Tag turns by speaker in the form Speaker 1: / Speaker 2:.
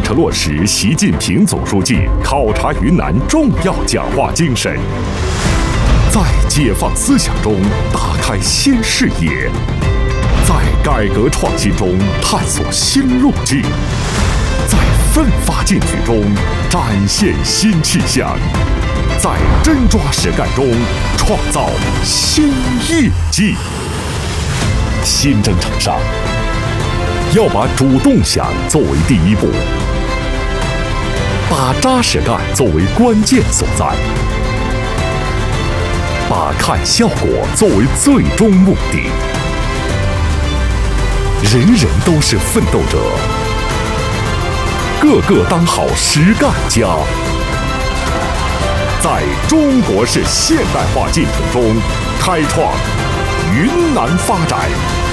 Speaker 1: 彻落实习近平总书记考察云南重要讲话精神，在解放思想中打开新视野，在改革创新中探索新路径，在奋发进取中展现新气象，在真抓实干中创造新业绩。新征程上，要把主动想作为第一步，把扎实干作为关键所在，把看效果作为最终目的。人人都是奋斗者，个个当好实干家。在中国式现代化进程中，开创云南发展